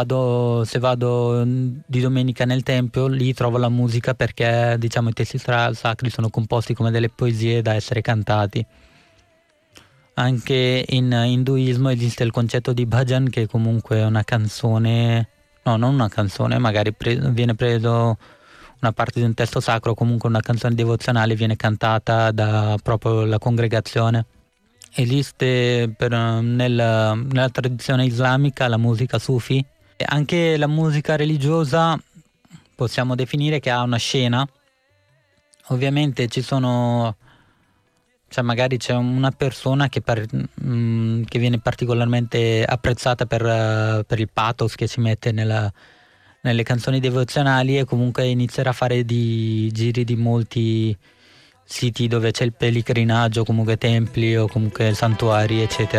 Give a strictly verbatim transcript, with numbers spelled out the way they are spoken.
Vado, se vado mm, di domenica nel tempio, lì trovo la musica perché diciamo i testi stra- sacri sono composti come delle poesie da essere cantati. Anche in induismo esiste il concetto di bhajan, che comunque è una canzone, no, non una canzone, magari pre- viene preso una parte di un testo sacro, comunque una canzone devozionale viene cantata da proprio la congregazione. Esiste per, nel- nella tradizione islamica la musica sufi e anche la musica religiosa possiamo definire che ha una scena. Ovviamente ci sono, cioè magari c'è una persona che, par- mm, che viene particolarmente apprezzata per, eh, per il pathos che si mette nella- nelle canzoni devozionali, e comunque inizierà a fare di giri di molti siti dove c'è il pellegrinaggio, comunque templi o comunque santuari, eccetera.